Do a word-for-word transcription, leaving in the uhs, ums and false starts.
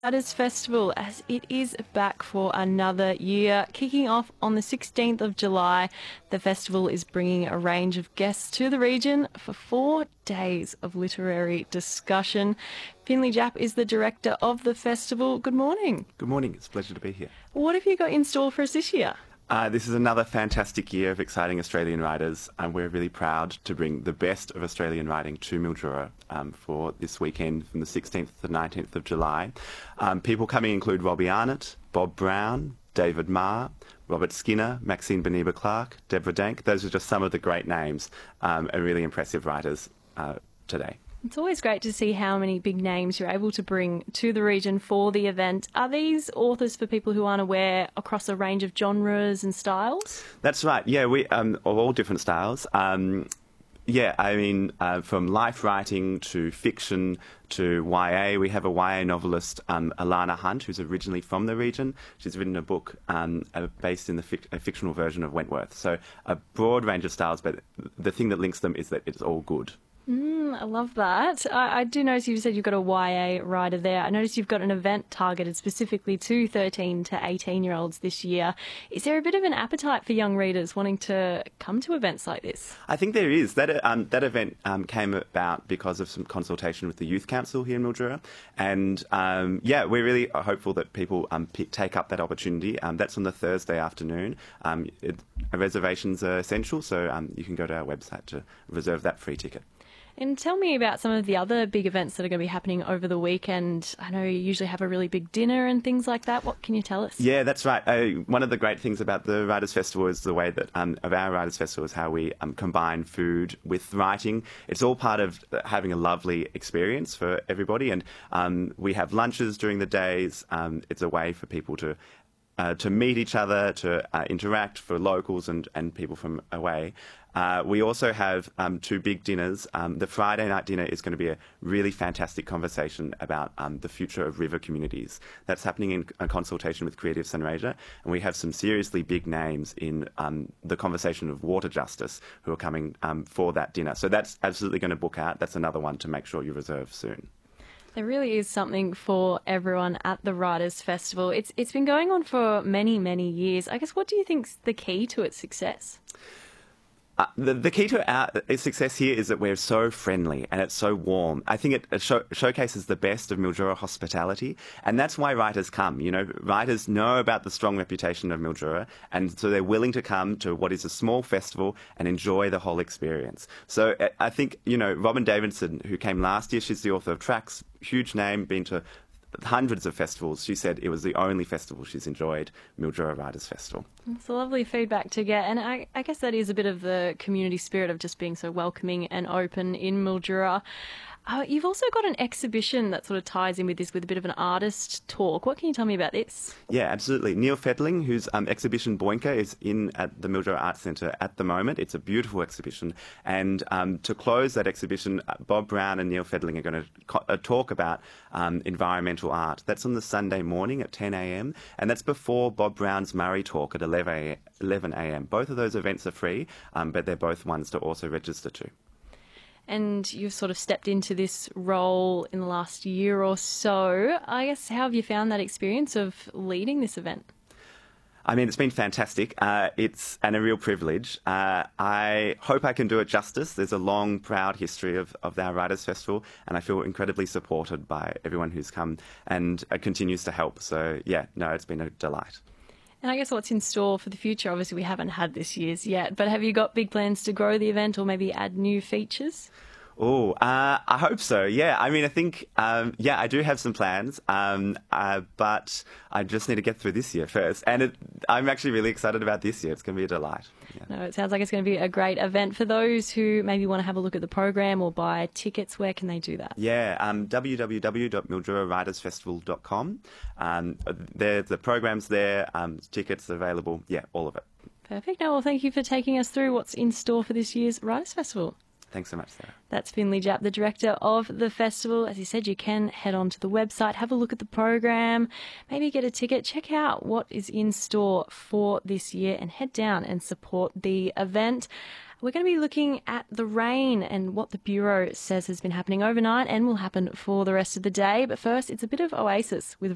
Riders Festival, as it is back for another year. Kicking off on the sixteenth of July, the festival is bringing a range of guests to the region for four days of literary discussion. Finley Japp is the director of the festival. Good morning. Good morning. It's a pleasure to be here. What have you got in store for us this year? Uh, this is another fantastic year of exciting Australian writers, and we're really proud to bring the best of Australian writing to Mildura um, for this weekend from the sixteenth to the nineteenth of July. Um, people coming include Robbie Arnott, Bob Brown, David Marr, Robert Skinner, Maxine Beniba Clark, Deborah Dank. Those are just some of the great names um, and really impressive writers uh, today. It's always great to see how many big names you're able to bring to the region for the event. Are these authors, for people who aren't aware, across a range of genres and styles? That's right. Yeah, we um, of all different styles. Um, yeah, I mean, uh, from life writing to fiction to Y A. We have a Y A novelist, um, Alana Hunt, who's originally from the region. She's written a book um, uh, based in the fic- a fictional version of Wentworth. So a broad range of styles, but the thing that links them is that it's all good. Mm, I love that. I, I do notice you said you've got a Y A writer there. I noticed you've got an event targeted specifically to thirteen to eighteen year olds this year. Is there a bit of an appetite for young readers wanting to come to events like this? I think there is. That um, that event um, came about because of some consultation with the Youth Council here in Mildura. And um, yeah, we're really hopeful that people um, pick, take up that opportunity. Um, that's on the Thursday afternoon. Um, it, reservations are essential, so um, you can go to our website to reserve that free ticket. And tell me about some of the other big events that are going to be happening over the weekend. I know you usually have a really big dinner and things like that. What can you tell us? Yeah, that's right. Uh, one of the great things about the Writers' Festival is the way that um, of our Writers' Festival is how we um, combine food with writing. It's all part of having a lovely experience for everybody. And um, we have lunches during the days. Um, it's a way for people to Uh, to meet each other, to uh, interact for locals and, and people from away. Uh, we also have um, two big dinners. Um, the Friday night dinner is going to be a really fantastic conversation about um, the future of river communities. That's happening in a consultation with Creative Sunraysia, and we have some seriously big names in um, the conversation of water justice who are coming um, for that dinner. So that's absolutely going to book out. That's another one to make sure you reserve soon. There really is something for everyone at the Writers' Festival. It's It's been going on for many, many years. I guess, what do you think's the key to its success? Uh, the, the key to our success here is that we're so friendly and it's so warm. I think it, it show, showcases the best of Mildura hospitality, and that's why writers come. You know, writers know about the strong reputation of Mildura, and so they're willing to come to what is a small festival and enjoy the whole experience. So I think, you know, Robin Davidson, who came last year, she's the author of Tracks, huge name, been to hundreds of festivals. She said it was the only festival she's enjoyed, Mildura Writers' Festival. It's a lovely feedback to get, and I, I guess that is a bit of the community spirit of just being so welcoming and open in Mildura. Uh, you've also got an exhibition that sort of ties in with this, with a bit of an artist talk. What can you tell me about this? Yeah, absolutely. Neil Fedling, whose um, exhibition Boinker is in at the Mildura Arts Centre at the moment. It's a beautiful exhibition. And um, to close that exhibition, uh, Bob Brown and Neil Fedling are going to co- uh, talk about um, environmental art. That's on the Sunday morning at ten a.m. And that's before Bob Brown's Murray talk at eleven a.m. Both of those events are free, um, but they're both ones to also register to. And you've sort of stepped into this role in the last year or so. I guess, how have you found that experience of leading this event? I mean, it's been fantastic. Uh, it's and a real privilege. Uh, I hope I can do it justice. There's a long, proud history of, of our Writers' Festival, and I feel incredibly supported by everyone who's come and uh, continues to help. So, yeah, no, it's been a delight. And I guess what's in store for the future? Obviously, we haven't had this year's yet, but have you got big plans to grow the event or maybe add new features? Oh, uh, I hope so. Yeah, I mean, I think, um, yeah, I do have some plans, um, uh, but I just need to get through this year first. And it, I'm actually really excited about this year. It's going to be a delight. Yeah. No, it sounds like it's going to be a great event. For those who maybe want to have a look at the program or buy tickets, where can they do that? Yeah, um, w w w dot mildura writers festival dot com. Um, there's the program's there, um, tickets available. Yeah, all of it. Perfect. No, well, thank you for taking us through what's in store for this year's Writers' Festival. Thanks so much, Sarah. That's Finley Japp, the director of the festival. As you said, you can head on to the website, have a look at the program, maybe get a ticket, check out what is in store for this year and head down and support the event. We're going to be looking at the rain and what the Bureau says has been happening overnight and will happen for the rest of the day. But first, it's a bit of Oasis with